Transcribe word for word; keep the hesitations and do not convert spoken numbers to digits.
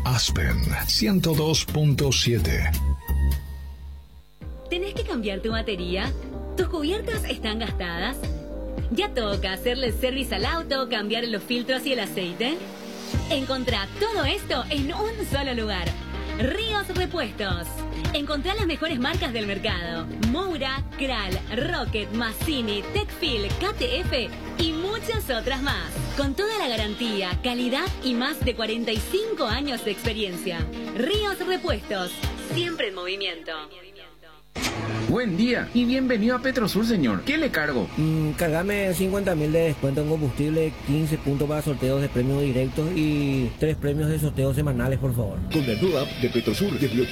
Aspen ciento dos punto siete. ¿Tenés que cambiar tu batería? ¿Tus cubiertas están gastadas? ¿Ya toca hacerle service al auto, cambiar los filtros y el aceite? Encontrá todo esto en un solo lugar. Ríos Repuestos. Encontrá las mejores marcas del mercado. Moura, Kral, Rocket, Massini, Techfil, K T F y muchas otras más. Con toda la garantía, calidad y más de cuarenta y cinco años de experiencia. Ríos Repuestos. Siempre en movimiento. Buen día y bienvenido a Petrosur, señor. ¿Qué le cargo? Mm, cargame cincuenta mil de descuento en combustible, quince puntos para sorteos de premios directos y tres premios de sorteos semanales, por favor. Con la nueva app de Petrosur, desbloquea